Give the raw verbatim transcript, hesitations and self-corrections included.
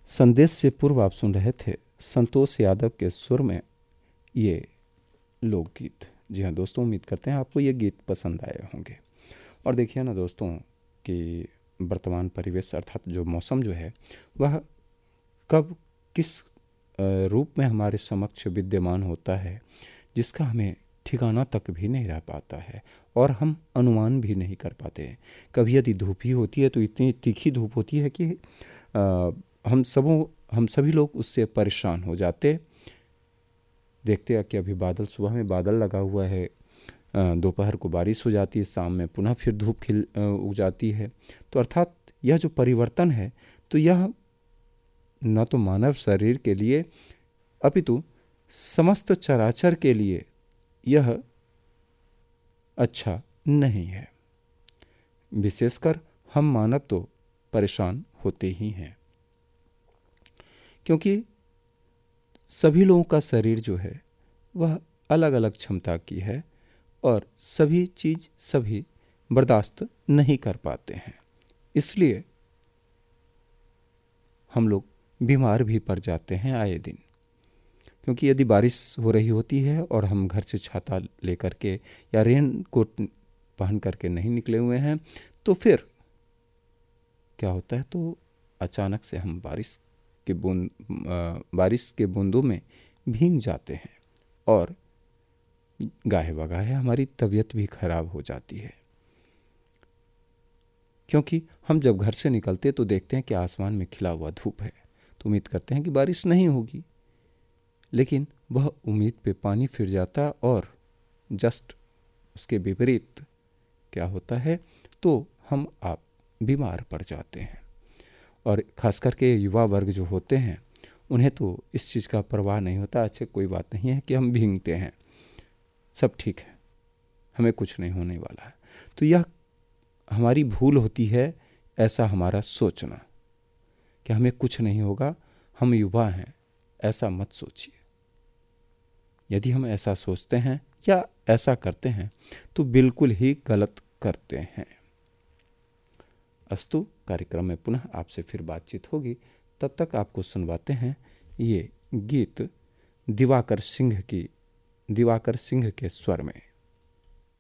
संदेश से पूर्व आप सुन रहे थे संतोष यादव के सुर में ये लोकगीत। जी हाँ दोस्तों, उम्मीद करते हैं आपको ये गीत पसंद आए होंगे। और देखिए ना दोस्तों कि वर्तमान परिवेश अर्थात जो मौसम जो है वह कब किस रूप में हमारे समक्ष विद्यमान होता है जिसका हमें ठिकाना तक भी नहीं रह पाता है और हम अनुमान भी नहीं कर पाते हैं। कभी यदि धूप ही होती है तो इतनी तीखी धूप होती है कि आ, हम सबों हम सभी लोग उससे परेशान हो जाते। देखते हैं कि अभी बादल, सुबह में बादल लगा हुआ है, दोपहर को बारिश हो जाती है, शाम में पुनः फिर धूप खिल उग जाती है। तो अर्थात यह जो परिवर्तन है तो यह न तो मानव शरीर के लिए अपितु समस्त चराचर के लिए यह अच्छा नहीं है। विशेषकर हम मानव तो परेशान होते ही हैं, क्योंकि सभी लोगों का शरीर जो है वह अलग अलग क्षमता की है और सभी चीज़ सभी बर्दाश्त नहीं कर पाते हैं। इसलिए हम लोग बीमार भी पड़ जाते हैं आए दिन। क्योंकि यदि बारिश हो रही होती है और हम घर से छाता लेकर के या रेन कोट पहन करके नहीं निकले हुए हैं तो फिर क्या होता है, तो अचानक से हम बारिश के बूंद बारिश के बूंदों में भीग जाते हैं और गाहे बगाहे हमारी तबीयत भी खराब हो जाती है। क्योंकि हम जब घर से निकलते तो देखते हैं कि आसमान में खिला हुआ धूप है, तो उम्मीद करते हैं कि बारिश नहीं होगी, लेकिन वह उम्मीद पे पानी फिर जाता और जस्ट उसके विपरीत क्या होता है, तो हम आप बीमार पड़ जाते हैं। और खास करके युवा वर्ग जो होते हैं उन्हें तो इस चीज़ का परवाह नहीं होता। अच्छा कोई बात नहीं है कि हम भीगते हैं, सब ठीक है, हमें कुछ नहीं होने वाला है। तो यह हमारी भूल होती है ऐसा हमारा सोचना कि हमें कुछ नहीं होगा, हम युवा हैं, ऐसा मत सोचिए। यदि हम ऐसा सोचते हैं या ऐसा करते हैं तो बिल्कुल ही गलत करते हैं। अस्तु, कार्यक्रम में पुनः आपसे फिर बातचीत होगी। तब तक आपको सुनवाते हैं ये गीत दिवाकर सिंह की दिवाकर सिंह के स्वर में।